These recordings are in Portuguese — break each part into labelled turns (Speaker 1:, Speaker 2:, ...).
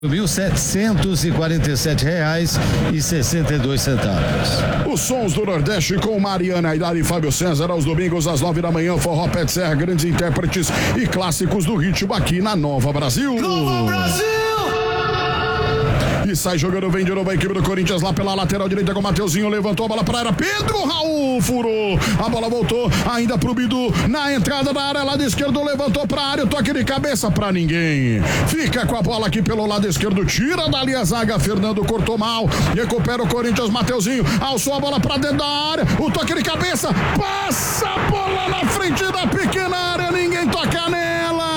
Speaker 1: R$1.747,62.
Speaker 2: Os sons do Nordeste com Mariana Aidar e Fábio César aos domingos às 9 da manhã. Forró Pé de Serra, grandes intérpretes e clássicos do ritmo aqui na Nova Brasil.
Speaker 3: Nova Brasil!
Speaker 2: E sai jogando, vem de novo a equipe do Corinthians lá pela lateral direita com o Mateuzinho, levantou a bola para a área, Pedro Raul furou, a bola voltou ainda pro Bidu, na entrada da área, lado esquerdo, levantou para a área, toque de cabeça para ninguém, fica com a bola aqui pelo lado esquerdo, tira dali a zaga, Fernando cortou mal, recupera o Corinthians, Mateuzinho, alçou a bola para dentro da área, o toque de cabeça, passa a bola na frente da pequena área, ninguém toca nela.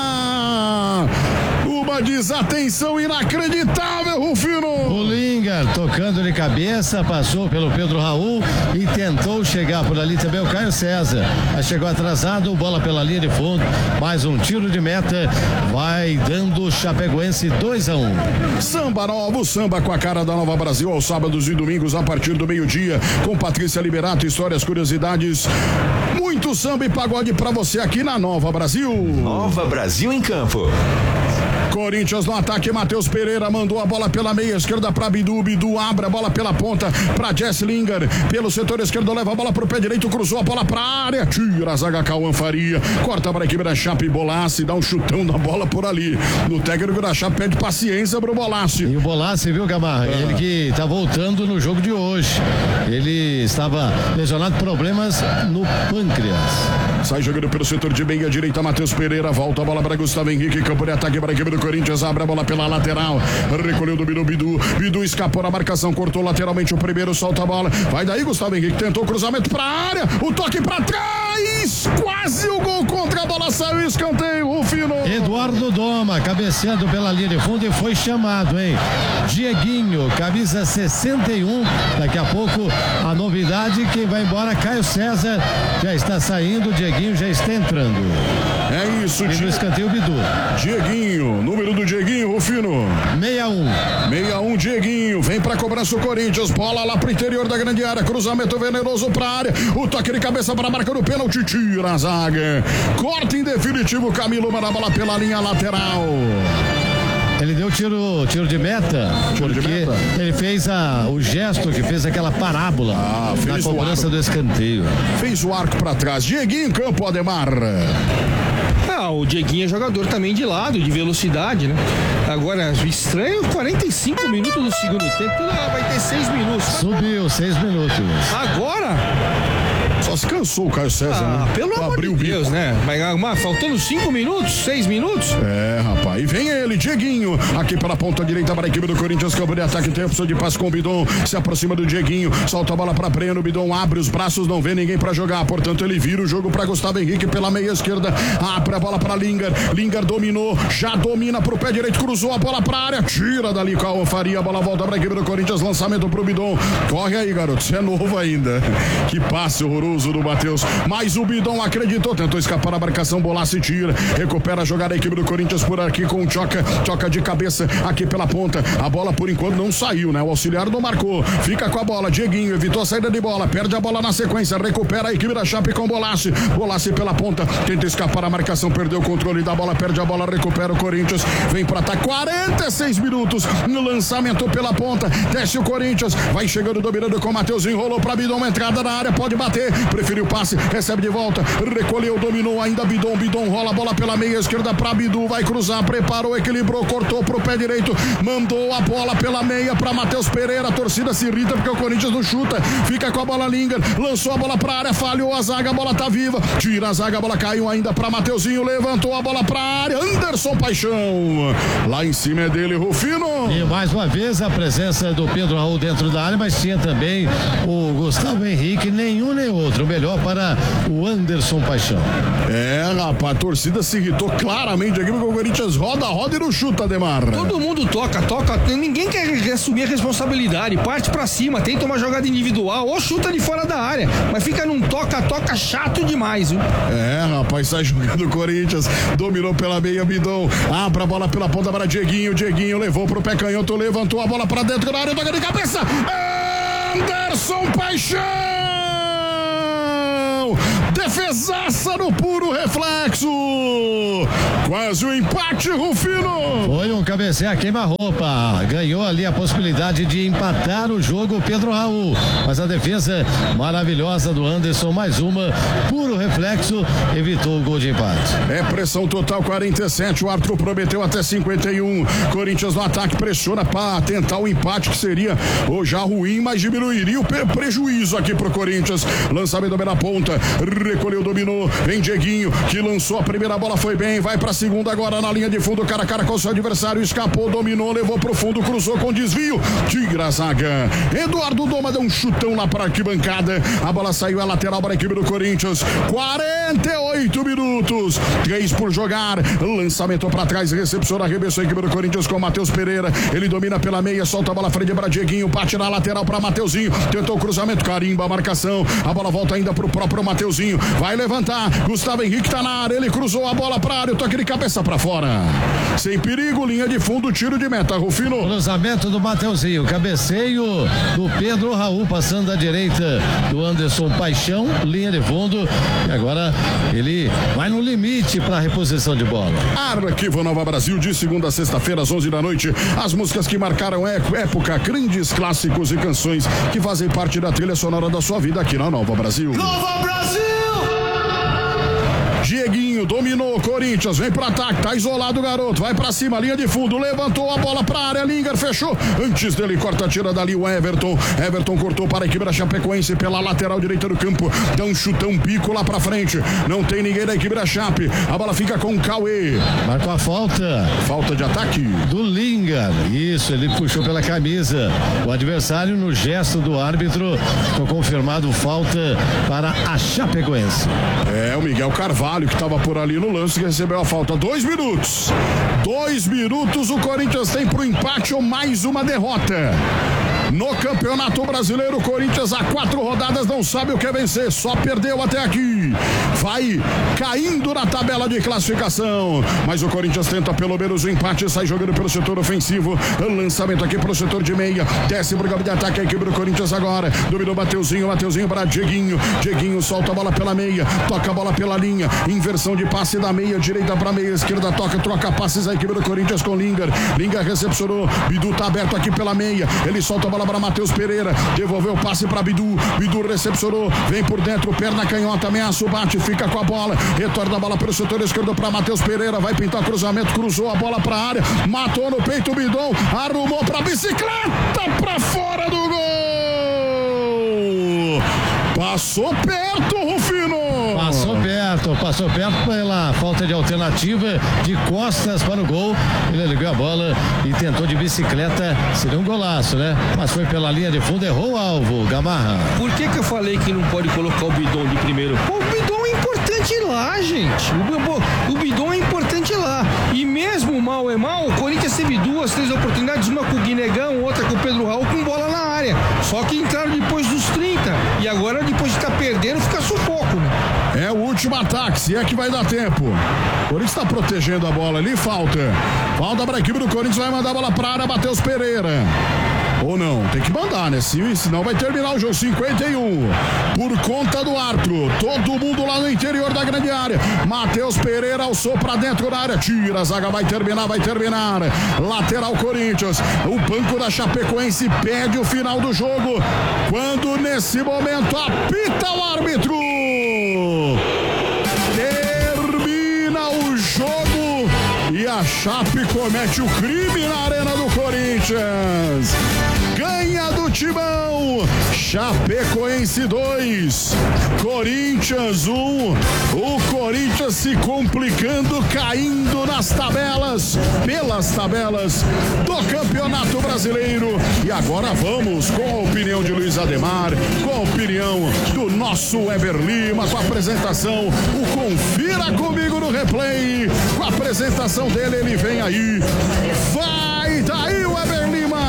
Speaker 2: Uma desatenção inacreditável, Rufino.
Speaker 1: O Lingard tocando de cabeça, passou pelo Pedro Raul e tentou chegar por ali também o Caio César. Mas chegou atrasado, bola pela linha de fundo, mais um tiro de meta, vai dando Chapecoense 2-1.
Speaker 2: Samba novo, samba com a cara da Nova Brasil aos sábados e domingos a partir do meio-dia, com Patrícia Liberato, histórias, curiosidades, muito samba e pagode pra você aqui na Nova Brasil.
Speaker 3: Nova Brasil em campo.
Speaker 2: Corinthians no ataque, Matheus Pereira mandou a bola pela meia esquerda para Bidu, Bidu abre a bola pela ponta para Jesse Lingard, pelo setor esquerdo leva a bola pro pé direito, cruzou a bola pra área, tira a zaga, Cauã Faria, corta para a equipe da Chape, Bolassi dá um chutão na bola por ali, no técnico da Chape pede paciência pro Bolassi.
Speaker 1: E o Bolassi, viu, Gamarra, ele que tá voltando no jogo de hoje, ele estava lesionado, problemas no pâncreas.
Speaker 2: Sai jogando pelo setor de meia direita, Matheus Pereira, volta a bola para Gustavo Henrique, campo de ataque para a equipe do Corinthians, abre a bola pela lateral, recolheu, dominou Bidu, Bidu escapou na marcação, cortou lateralmente o primeiro, solta a bola, vai daí Gustavo Henrique, tentou o cruzamento para a área, o toque para trás, quase o gol contra, a bola saiu, escanteio, Rufino.
Speaker 1: Eduardo Doma, cabeceando pela linha de fundo e foi chamado, hein? Dieguinho, camisa 61, daqui a pouco a novidade, quem vai embora, Caio César, já está saindo, Dieguinho já está entrando.
Speaker 2: É isso,
Speaker 1: e no escanteio, Bidu.
Speaker 2: Dieguinho, número do Dieguinho, Rufino.
Speaker 1: 61,
Speaker 2: Dieguinho, vem pra cobrança o Corinthians, bola lá pro interior da grande área, cruzamento venenoso pra área, o toque de cabeça pra marca do pênalti, tira a zaga, corta em definitivo, Camilo manda a bola pela linha lateral.
Speaker 1: Ele deu tiro de meta, porque ele fez o gesto que fez aquela parábola na cobrança do escanteio.
Speaker 2: Fez o arco pra trás. Dieguinho em campo, Ademar.
Speaker 4: O Dieguinho é jogador também de lado, de velocidade, né? Agora, estranho, 45 minutos no segundo tempo, vai ter 6 minutos.
Speaker 1: Subiu, 6 minutos.
Speaker 4: Agora...
Speaker 2: Só se cansou o Caio César, né?
Speaker 4: Pelo amor de Deus, né? Mas faltando 5 minutos, 6 minutos?
Speaker 2: É, rapaz. E vem ele, Dieguinho, aqui pela ponta direita para a equipe do Corinthians, campo de ataque, tem a opção de passe com o Bidon, se aproxima do Dieguinho, solta a bola para Breno, Bidon abre os braços, não vê ninguém para jogar, portanto ele vira o jogo para Gustavo Henrique pela meia esquerda, abre a bola para Lingard dominou, já domina pro pé direito, cruzou a bola para a área, tira dali Cauã Faria, a bola volta para a equipe do Corinthians, lançamento pro Bidon, corre aí, garoto, você é novo ainda, que passe horroroso do Matheus, mas o Bidon acreditou, tentou escapar da marcação, Bolassi tira, recupera a jogada a equipe do Corinthians por aqui com o Choca de cabeça aqui pela ponta, a bola por enquanto não saiu, né? O auxiliar não marcou, fica com a bola, Dieguinho evitou a saída de bola, perde a bola na sequência, recupera a equipe da Chape com Bolassi pela ponta, tenta escapar da marcação, perdeu o controle da bola, perde a bola, recupera o Corinthians, vem pra ataque, 46 minutos no lançamento pela ponta, desce o Corinthians, vai chegando, dominando com o Mateuzinho, rolou pra Bidon, entrada na área, pode bater, preferiu o passe, recebe de volta, recolheu, dominou ainda Bidon rola a bola pela meia esquerda pra Bidu, vai cruzar, preparou, equilibrou, cortou pro pé direito, mandou a bola pela meia pra Matheus Pereira, a torcida se irrita porque o Corinthians não chuta, fica com a bola Lingard, lançou a bola pra área, falhou a zaga, a bola tá viva, tira a zaga, a bola caiu ainda pra Mateuzinho, levantou a bola pra área, Anderson Paixão, lá em cima é dele, Rufino.
Speaker 1: E mais uma vez a presença do Pedro Raul dentro da área, mas tinha também o Gustavo Henrique, nenhum nem outro, o melhor para o Anderson Paixão.
Speaker 2: É, rapaz, a torcida se irritou claramente aqui porque o Corinthians roda e não chuta, Ademar.
Speaker 4: Todo mundo toca, ninguém quer assumir a responsabilidade, parte pra cima, tenta uma jogada individual ou chuta de fora da área, mas fica num toca chato demais, viu?
Speaker 2: É, rapaz, sai jogando o Corinthians, dominou pela meia, Bidon, abre a bola pela ponta para Dieguinho levou pro pé canhoto, levantou a bola pra dentro da área, toca de cabeça, Anderson Paixão! Defesaça no puro reflexo. Quase o empate, Rufino.
Speaker 1: Foi um cabeceio a queima-roupa. Ganhou ali a possibilidade de empatar o jogo Pedro Raul. Mas a defesa maravilhosa do Anderson, mais uma, puro reflexo, evitou o gol de empate.
Speaker 2: É pressão total, 47. O árbitro prometeu até 51. Corinthians no ataque pressiona para tentar o empate, que seria já ruim, mas diminuiria o prejuízo aqui pro Corinthians. Lançamento na ponta, recolheu, dominou, vem Dieguinho, que lançou a primeira bola, foi bem, vai pra segunda agora na linha de fundo, cara a cara com o seu adversário, escapou, dominou, levou pro fundo, cruzou com desvio, tira a zaga. Eduardo Doma deu um chutão lá pra arquibancada, a bola saiu, a lateral para a equipe do Corinthians. 48 minutos, 3 por jogar, lançamento pra trás, recepção, arremessou a equipe do Corinthians com o Matheus Pereira, ele domina pela meia, solta a bola frente para Dieguinho, bate na lateral pra Mateuzinho, tentou o cruzamento, carimba a marcação, a bola volta ainda pro próprio Mateuzinho, vai levantar, Gustavo Henrique tá na área, ele cruzou a bola pra área, o toque de cabeça pra fora, sem perigo, linha de fundo, tiro de meta, Rufino.
Speaker 1: Cruzamento do Mateuzinho, cabeceio do Pedro Raul, passando à direita do Anderson Paixão, linha de fundo, e agora ele vai no limite pra reposição de bola.
Speaker 2: Arquivo Nova Brasil, de segunda a sexta-feira às 11 da noite, as músicas que marcaram época, grandes clássicos e canções que fazem parte da trilha sonora da sua vida aqui na Nova Brasil.
Speaker 3: Nova Brasil!
Speaker 2: Dieguinho dominou, Corinthians vem pro ataque, tá isolado o garoto, vai pra cima, linha de fundo, levantou a bola pra área, Linger fechou, antes dele corta, tira dali o Everton cortou para a equipe da Chapecoense pela lateral direita do campo, dá um chutão, pico lá pra frente, não tem ninguém da equipe da Chape, a bola fica com o Cauê.
Speaker 1: Marcou a falta
Speaker 2: de ataque
Speaker 1: do Linger, isso, ele puxou pela camisa o adversário, no gesto do árbitro, ficou confirmado falta para a Chapecoense.
Speaker 2: É o Miguel Carvalho que estava por ali no lance, que recebeu a falta. 2 minutos, o Corinthians tem pro empate ou mais uma derrota. No Campeonato Brasileiro, o Corinthians há 4 rodadas não sabe o que é vencer, só perdeu até aqui, vai caindo na tabela de classificação, mas o Corinthians tenta pelo menos o empate, sai jogando pelo setor ofensivo, lançamento aqui pelo setor de meia, desce pro campo de ataque a equipe do Corinthians agora, dominou Mateuzinho para Dieguinho solta a bola pela meia, toca a bola pela linha, inversão de passe da meia direita para meia esquerda, troca passes a equipe do Corinthians com Linger recepcionou, Bidu tá aberto aqui pela meia, ele solta a bola para Matheus Pereira, devolveu o passe para Bidu recepcionou, vem por dentro, perna canhota, ameaça o bate, fica com a bola, retorna a bola pelo setor esquerdo para Matheus Pereira, vai pintar cruzamento, cruzou a bola para a área, matou no peito o Bidon, arrumou para bicicleta, para fora do gol, passou perto, Rufino.
Speaker 1: Passou perto pela falta de alternativa, de costas para o gol, ele ligou a bola e tentou de bicicleta, seria um golaço, né? Mas foi pela linha de fundo, errou o alvo, Gamarra.
Speaker 4: Por que eu falei que não pode colocar o Bidon de primeiro? Pô, o Bidon é importante lá, gente, o Bidon é importante lá, e mesmo mal é mal, o Corinthians teve 2, 3 oportunidades, uma com o Guinegão, outra com o Pedro Raul, com bola na área, só que entraram depois dos 30, e agora depois de estar perdendo, fica sufoco, né?
Speaker 2: É o último ataque, se é que vai dar tempo. O Corinthians está protegendo a bola ali, falta para a equipe do Corinthians, vai mandar a bola para a área, Matheus Pereira. Ou não, tem que mandar, né? Senão vai terminar o jogo. 51 por conta do árbitro. Todo mundo lá no interior da grande área. Matheus Pereira alçou pra dentro da área. Tira a zaga, vai terminar. Lateral Corinthians. O banco da Chapecoense pede o final do jogo. Quando nesse momento apita o árbitro. Termina o jogo. E a Chape comete o crime na arena do Corinthians. Ganha do Timão. Chapecoense 2, Corinthians 1. O Corinthians se complicando, caindo nas tabelas, pelas tabelas do Campeonato Brasileiro. E agora vamos com a opinião de Luiz Ademar, com a opinião do nosso Weber Lima, com a apresentação, o Confira Comigo no Replay. Com a apresentação dele, ele vem aí. Vai daí, Weber Lima!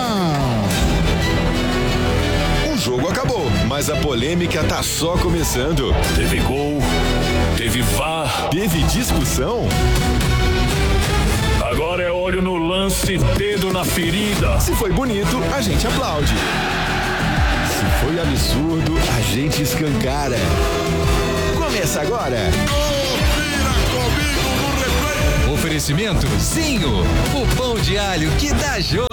Speaker 3: O jogo acabou, mas a polêmica tá só começando.
Speaker 5: Teve gol, teve VAR,
Speaker 3: teve discussão.
Speaker 5: Agora é olho no lance, dedo na ferida.
Speaker 3: Se foi bonito, a gente aplaude. Se foi absurdo, a gente escancara. começa agora.
Speaker 6: Oferecimento Zinho, o pão de alho que dá jogo.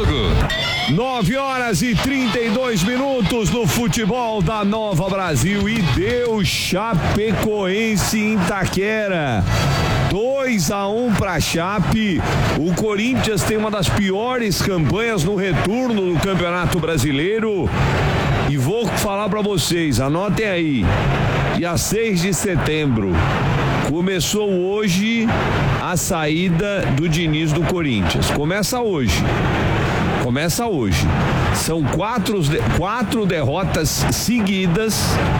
Speaker 7: 9h32 no futebol da Nova Brasil e deu Chapecoense em Itaquera. 2-1 para Chape. O Corinthians tem uma das piores campanhas no retorno do Campeonato Brasileiro. E vou falar para vocês, anotem aí. Dia 6 de setembro. Começou hoje a saída do Diniz do Corinthians. Começa hoje. São quatro derrotas seguidas.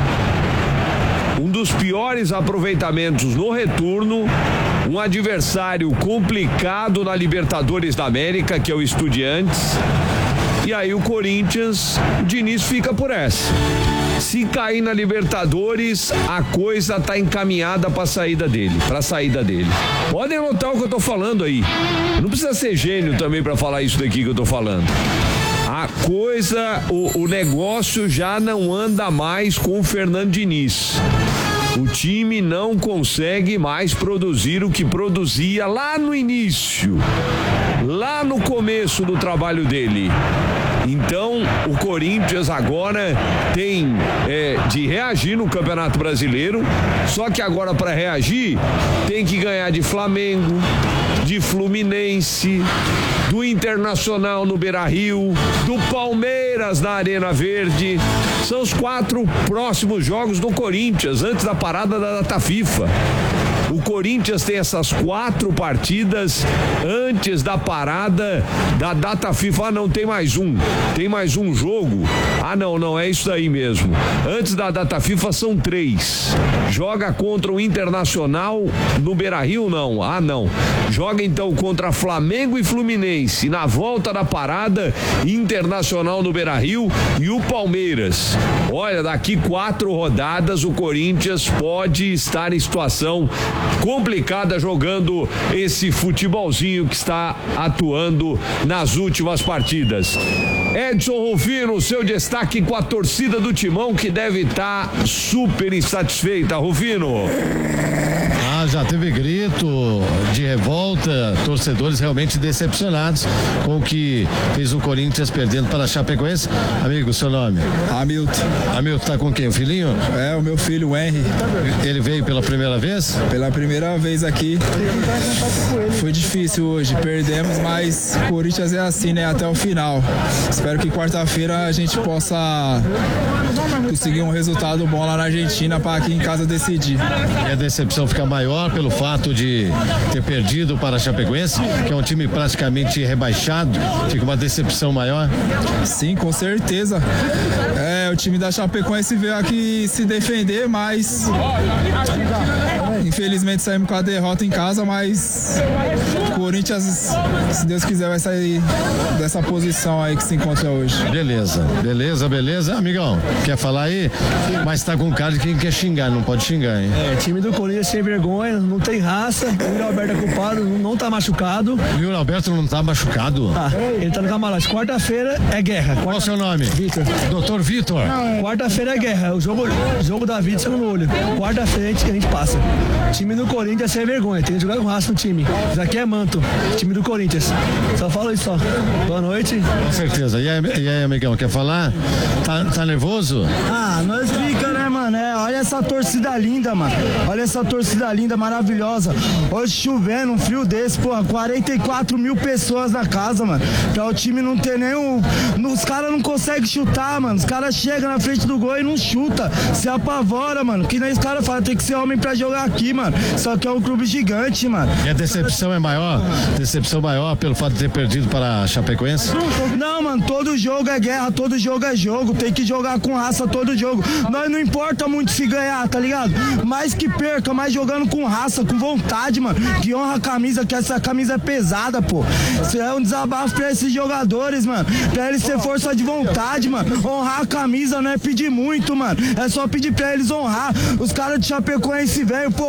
Speaker 7: Um dos piores aproveitamentos no retorno. Um adversário complicado na Libertadores da América, que é o Estudiantes. E aí o Corinthians, o Diniz fica por essa. Se cair na Libertadores, a coisa tá encaminhada para a saída dele. Podem anotar o que eu tô falando aí. Não precisa ser gênio também para falar isso daqui que eu tô falando. A coisa, o negócio já não anda mais com o Fernando Diniz. O time não consegue mais produzir o que produzia lá no início, lá no começo do trabalho dele. Então, o Corinthians agora tem de reagir no Campeonato Brasileiro, só que agora para reagir tem que ganhar de Flamengo, de Fluminense, do Internacional no Beira-Rio, do Palmeiras na Arena Verde. São os 4 próximos jogos do Corinthians antes da parada da data FIFA. O Corinthians tem essas 4 partidas antes da parada da data FIFA. Ah, não, tem mais um jogo. Ah, não, é isso daí mesmo. Antes da data FIFA são 3. Joga contra o Internacional no Beira-Rio, não. Ah, não. Joga então contra Flamengo e Fluminense. Na volta da parada, Internacional no Beira-Rio e o Palmeiras. Olha, daqui 4 rodadas o Corinthians pode estar em situação complicada jogando esse futebolzinho que está atuando nas últimas partidas. Edson Rufino, seu destaque com a torcida do Timão, que deve estar super insatisfeita. Rufino.
Speaker 1: Já teve grito de revolta, torcedores realmente decepcionados com o que fez o Corinthians perdendo para a Chapecoense. Amigo, seu nome? Hamilton tá com quem? O filhinho?
Speaker 8: É, o meu filho, o Henry.
Speaker 1: Ele veio pela primeira vez?
Speaker 8: Pela primeira vez aqui. Foi difícil hoje, perdemos, mas o Corinthians é assim, né? Até o final. Espero que quarta-feira a gente possa conseguir um resultado bom lá na Argentina para aqui em casa decidir.
Speaker 1: E a decepção fica maior pelo fato de ter perdido para a Chapecoense, que é um time praticamente rebaixado, fica uma decepção maior?
Speaker 8: Sim, com certeza. O time da Chapecoense veio aqui se defender, mas infelizmente saímos com a derrota em casa, mas o Corinthians, se Deus quiser, vai sair dessa posição aí que se encontra hoje.
Speaker 1: Beleza. Amigão, quer falar aí? Mas tá com cara de quem quer xingar, não pode xingar, hein?
Speaker 9: Time do Corinthians sem vergonha, não tem raça, o Yuri Alberto é culpado, não tá machucado.
Speaker 1: O Yuri Alberto não tá machucado?
Speaker 9: Ele tá no camarote. Quarta-feira é guerra.
Speaker 1: Qual é o seu nome?
Speaker 9: Vitor.
Speaker 1: Doutor Vitor.
Speaker 9: Quarta-feira é guerra, o jogo da vida no olho. Quarta-feira a gente passa. Time do Corinthians sem vergonha, tem que jogar com raça no time. Isso aqui é manto, time do Corinthians. Só falo isso só. Boa noite.
Speaker 1: Com certeza. E aí, amigão, quer falar? Tá nervoso?
Speaker 9: Nós fica, né, mano? Olha essa torcida linda, mano. Olha essa torcida linda, maravilhosa. Hoje chovendo, um frio desse, porra, 44 mil pessoas na casa, mano. Pra o time não ter nenhum. Os caras não conseguem chutar, mano. Os caras chegam na frente do gol e não chuta. Se apavora, mano. Que nem os caras falam, tem que ser homem pra jogar aqui, mano. Só que é um clube gigante, mano.
Speaker 1: E a decepção é maior? Decepção maior pelo fato de ter perdido para a Chapecoense?
Speaker 9: Não, mano, todo jogo é guerra, todo jogo é jogo. Tem que jogar com raça todo jogo. Nós não importa muito se ganhar, tá ligado? Mais que perca, mas jogando com raça, com vontade, mano. Que honra a camisa, que essa camisa é pesada, pô. Isso é um desabafo pra esses jogadores, mano. Pra eles ter força de vontade, mano. Honrar a camisa não é pedir muito, mano. É só pedir pra eles honrar. Os caras de Chapecoense, velho, pô,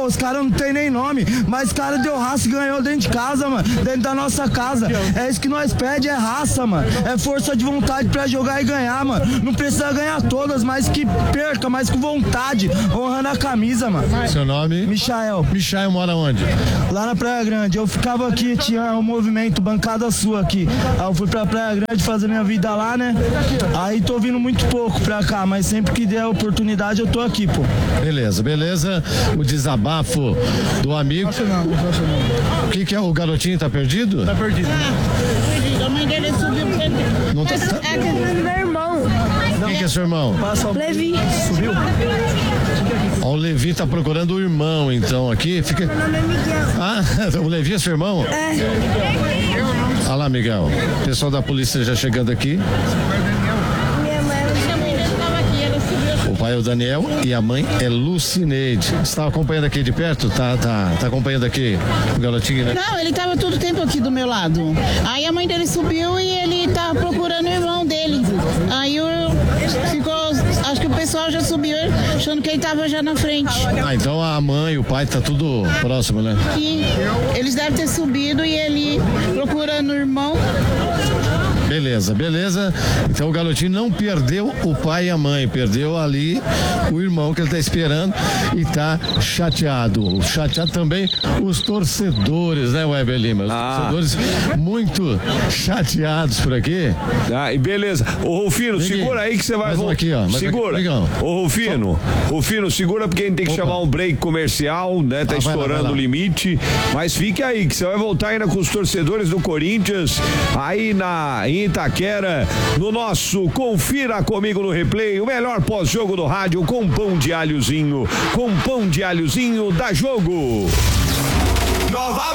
Speaker 9: os caras não tem nem nome, mas os caras deu raça e ganhou dentro de casa, mano, dentro da nossa casa. É isso que nós pede, é raça, mano, é força de vontade pra jogar e ganhar, mano. Não precisa ganhar todas, mas que perca, mas com vontade, honrando a camisa, mano.
Speaker 1: Seu nome?
Speaker 9: Michael.
Speaker 1: Michael mora onde?
Speaker 9: Lá na Praia Grande. Eu ficava aqui, tinha um movimento Bancada Sua aqui. Aí eu fui pra Praia Grande fazer minha vida lá, né? Aí tô vindo muito pouco pra cá, mas sempre que der a oportunidade eu tô aqui, pô.
Speaker 1: Beleza. O desabafo do amigo. O que é? O garotinho tá perdido?
Speaker 10: Tá perdido. A mãe dele subiu.
Speaker 1: Não tá.
Speaker 10: É meu irmão.
Speaker 1: Quem que é seu irmão?
Speaker 10: Levi.
Speaker 9: Subiu?
Speaker 1: Ó, o Levi tá procurando o irmão, então, aqui. Fica...
Speaker 10: Meu nome é Miguel.
Speaker 1: Ah, o Levi é seu irmão?
Speaker 10: É.
Speaker 1: Olha lá, Miguel. Pessoal da polícia já chegando aqui.
Speaker 10: Minha mãe estava aqui, ela subiu.
Speaker 1: O pai é o Daniel e a mãe é Lucineide. Você estava acompanhando aqui de perto? Tá acompanhando aqui o garotinho, né?
Speaker 11: Não, ele estava todo o tempo aqui do meu lado. Aí a mãe dele subiu e ele tava procurando o irmão dele. Aí acho que o pessoal já subiu achando que ele estava já na frente.
Speaker 1: Ah, então a mãe e o pai tá tudo próximo, né?
Speaker 11: E eles devem ter subido e ele procurando o irmão.
Speaker 1: Beleza. Então o garotinho não perdeu o pai e a mãe, perdeu ali o irmão que ele tá esperando e tá chateado. Chateado também os torcedores, né, Weber Lima? Os torcedores muito chateados por aqui.
Speaker 7: Ah, e beleza. Ô, Rufino, segura aí que você vai voltar.
Speaker 1: Aqui, ó.
Speaker 7: Segura. Ô, Rufino, segura porque a gente tem que chamar um break comercial, né? Tá estourando o limite. Mas fique aí que você vai voltar ainda com os torcedores do Corinthians aí em Itaquera, no nosso Confira Comigo no Replay, o melhor pós-jogo do rádio com pão de alhozinho da Jogo.
Speaker 12: Nova